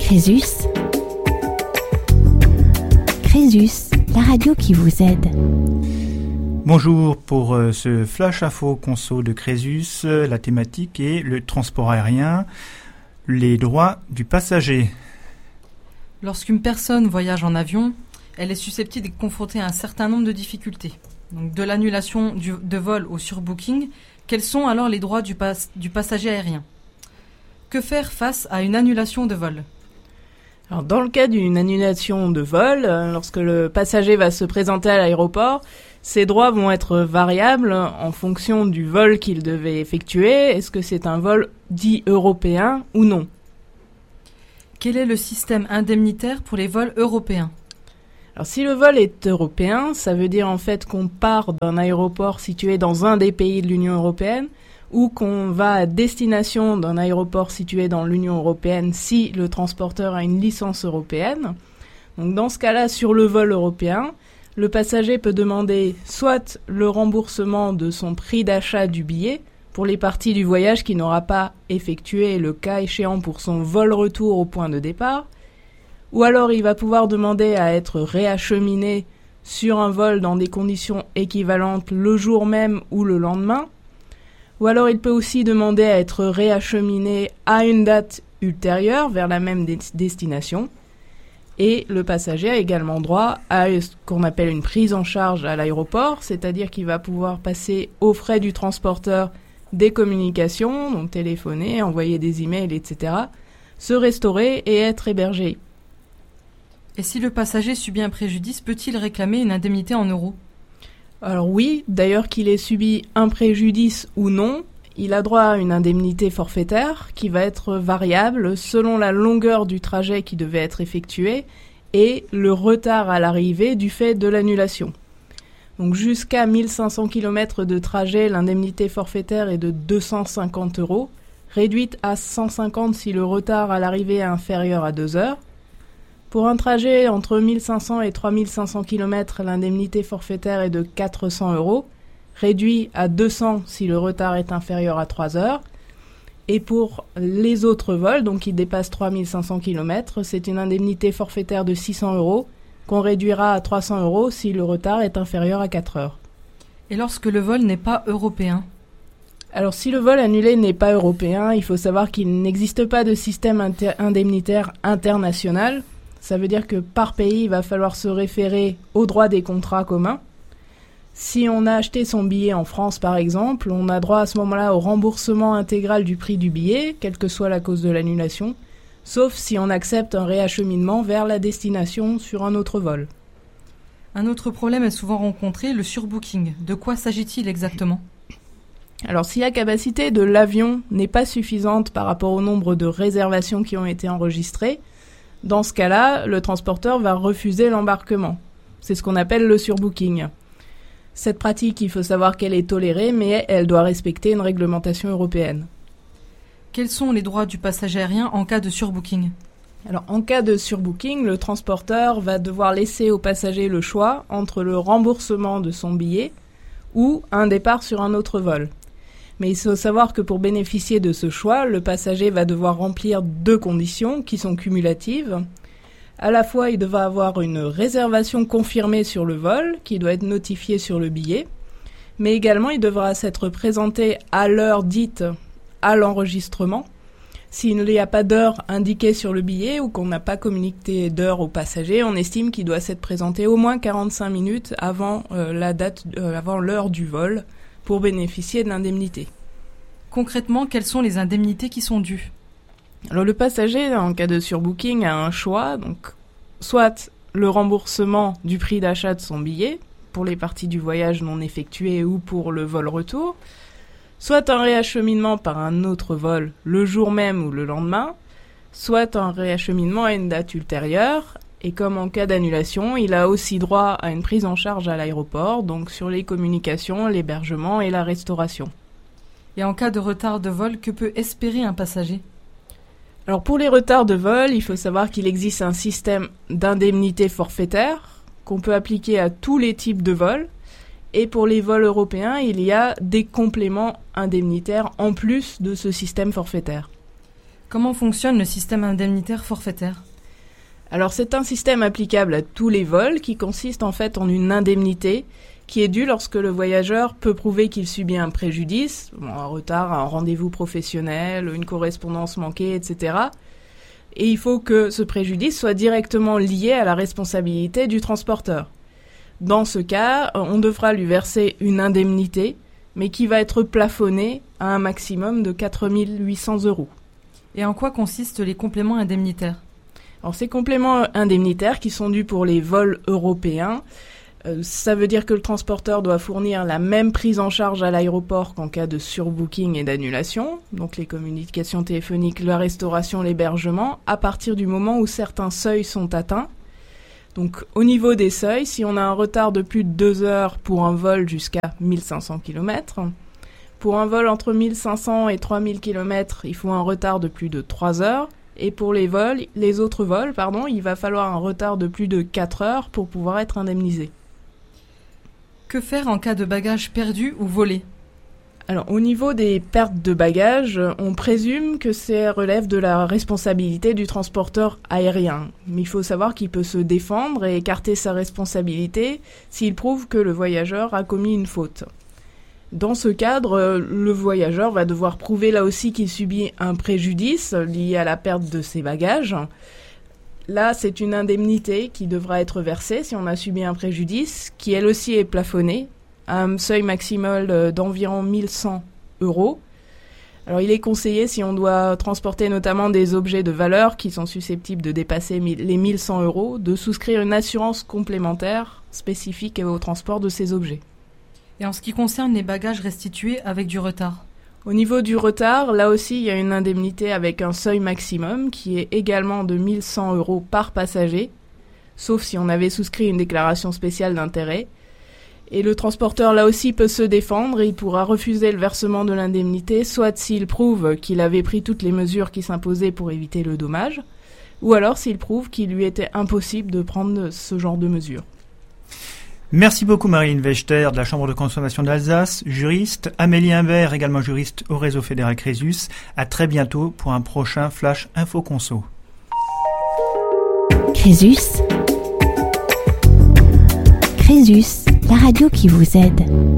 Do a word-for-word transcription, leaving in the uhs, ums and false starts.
Crésus. Crésus, la radio qui vous aide. Bonjour, pour euh, ce Flash Info Conso de Crésus, euh, la thématique est le transport aérien, les droits du passager. Lorsqu'une personne voyage en avion, elle est susceptible d'être confrontée à un certain nombre de difficultés. Donc, de l'annulation du, de vol au surbooking, quels sont alors les droits du, pas, du passager aérien ? Que faire face à une annulation de vol ? Alors, dans le cas d'une annulation de vol, euh, lorsque le passager va se présenter à l'aéroport, ses droits vont être variables en fonction du vol qu'il devait effectuer. Est-ce que c'est un vol dit européen ou non ? Quel est le système indemnitaire pour les vols européens ? Alors, si le vol est européen, ça veut dire en fait qu'on part d'un aéroport situé dans un des pays de l'Union européenne ou qu'on va à destination d'un aéroport situé dans l'Union européenne si le transporteur a une licence européenne. Donc, dans ce cas-là, sur le vol européen, le passager peut demander soit le remboursement de son prix d'achat du billet pour les parties du voyage qu'il n'aura pas effectué, le cas échéant pour son vol retour au point de départ, ou alors il va pouvoir demander à être réacheminé sur un vol dans des conditions équivalentes le jour même ou le lendemain, ou alors il peut aussi demander à être réacheminé à une date ultérieure vers la même des- destination. Et le passager a également droit à ce qu'on appelle une prise en charge à l'aéroport, c'est-à-dire qu'il va pouvoir passer aux frais du transporteur des communications, donc téléphoner, envoyer des emails, et cetera, se restaurer et être hébergé. Et si le passager subit un préjudice, peut-il réclamer une indemnité en euros ? Alors oui, d'ailleurs qu'il ait subi un préjudice ou non, il a droit à une indemnité forfaitaire qui va être variable selon la longueur du trajet qui devait être effectué et le retard à l'arrivée du fait de l'annulation. Donc jusqu'à mille cinq cents kilomètres de trajet, l'indemnité forfaitaire est de deux cent cinquante euros, réduite à cent cinquante si le retard à l'arrivée est inférieur à deux heures. Pour un trajet entre mille cinq cents et trois mille cinq cents kilomètres, l'indemnité forfaitaire est de quatre cents euros, réduit à deux cents si le retard est inférieur à trois heures. Et pour les autres vols, donc qui dépassent trois mille cinq cents kilomètres, c'est une indemnité forfaitaire de six cents euros, qu'on réduira à trois cents euros si le retard est inférieur à quatre heures. Et lorsque le vol n'est pas européen ? Alors si le vol annulé n'est pas européen, il faut savoir qu'il n'existe pas de système inter- indemnitaire international. Ça veut dire que par pays, il va falloir se référer au droit des contrats communs. Si on a acheté son billet en France, par exemple, on a droit à ce moment-là au remboursement intégral du prix du billet, quelle que soit la cause de l'annulation, sauf si on accepte un réacheminement vers la destination sur un autre vol. Un autre problème est souvent rencontré, le surbooking. De quoi s'agit-il exactement ? Alors si la capacité de l'avion n'est pas suffisante par rapport au nombre de réservations qui ont été enregistrées, dans ce cas-là, le transporteur va refuser l'embarquement. C'est ce qu'on appelle le surbooking. Cette pratique, il faut savoir qu'elle est tolérée, mais elle doit respecter une réglementation européenne. Quels sont les droits du passager aérien en cas de surbooking ? Alors, en cas de surbooking, le transporteur va devoir laisser au passager le choix entre le remboursement de son billet ou un départ sur un autre vol. Mais il faut savoir que pour bénéficier de ce choix, le passager va devoir remplir deux conditions qui sont cumulatives. À la fois, il devra avoir une réservation confirmée sur le vol, qui doit être notifiée sur le billet, mais également il devra s'être présenté à l'heure dite à l'enregistrement. S'il n'y a pas d'heure indiquée sur le billet ou qu'on n'a pas communiqué d'heure au passager, on estime qu'il doit s'être présenté au moins quarante-cinq minutes avant euh, la date, euh, avant l'heure du vol, pour bénéficier de l'indemnité. Concrètement, quelles sont les indemnités qui sont dues ? Alors le passager, en cas de surbooking, a un choix, donc soit le remboursement du prix d'achat de son billet, pour les parties du voyage non effectuées ou pour le vol retour, soit un réacheminement par un autre vol le jour même ou le lendemain, soit un réacheminement à une date ultérieure, et comme en cas d'annulation, il a aussi droit à une prise en charge à l'aéroport, donc sur les communications, l'hébergement et la restauration. Et en cas de retard de vol, que peut espérer un passager ? Alors pour les retards de vol, il faut savoir qu'il existe un système d'indemnité forfaitaire qu'on peut appliquer à tous les types de vols. Et pour les vols européens, il y a des compléments indemnitaires en plus de ce système forfaitaire. Comment fonctionne le système indemnitaire forfaitaire ? Alors c'est un système applicable à tous les vols qui consiste en fait en une indemnité qui est due lorsque le voyageur peut prouver qu'il subit un préjudice, bon, un retard, un rendez-vous professionnel, une correspondance manquée, et cetera. Et il faut que ce préjudice soit directement lié à la responsabilité du transporteur. Dans ce cas, on devra lui verser une indemnité, mais qui va être plafonnée à un maximum de quatre mille huit cents euros. Et en quoi consistent les compléments indemnitaires ? Alors ces compléments indemnitaires qui sont dus pour les vols européens, euh, ça veut dire que le transporteur doit fournir la même prise en charge à l'aéroport qu'en cas de surbooking et d'annulation, donc les communications téléphoniques, la restauration, l'hébergement, à partir du moment où certains seuils sont atteints. Donc au niveau des seuils, si on a un retard de plus de deux heures pour un vol jusqu'à mille cinq cents kilomètres, pour un vol entre mille cinq cents et trois mille kilomètres, il faut un retard de plus de trois heures. Et pour les vols, les autres vols, pardon, il va falloir un retard de plus de quatre heures pour pouvoir être indemnisé. Que faire en cas de bagages perdus ou volés ? Alors, au niveau des pertes de bagages, on présume que ça relève de la responsabilité du transporteur aérien. Mais il faut savoir qu'il peut se défendre et écarter sa responsabilité s'il prouve que le voyageur a commis une faute. Dans ce cadre, le voyageur va devoir prouver là aussi qu'il subit un préjudice lié à la perte de ses bagages. Là, c'est une indemnité qui devra être versée si on a subi un préjudice, qui elle aussi est plafonnée à un seuil maximal d'environ mille cent euros. Alors, il est conseillé, si on doit transporter notamment des objets de valeur qui sont susceptibles de dépasser les mille cent euros, de souscrire une assurance complémentaire spécifique au transport de ces objets. Et en ce qui concerne les bagages restitués avec du retard ? Au niveau du retard, là aussi, il y a une indemnité avec un seuil maximum qui est également de mille cent euros par passager, sauf si on avait souscrit une déclaration spéciale d'intérêt. Et le transporteur, là aussi, peut se défendre et il pourra refuser le versement de l'indemnité, soit s'il prouve qu'il avait pris toutes les mesures qui s'imposaient pour éviter le dommage, ou alors s'il prouve qu'il lui était impossible de prendre ce genre de mesures. Merci beaucoup Marie-Line Wechter de la Chambre de consommation d'Alsace, juriste, Amélie Imbert, également juriste au réseau fédéral Crésus. À très bientôt pour un prochain Flash Info Conso. Crésus. Crésus, la radio qui vous aide.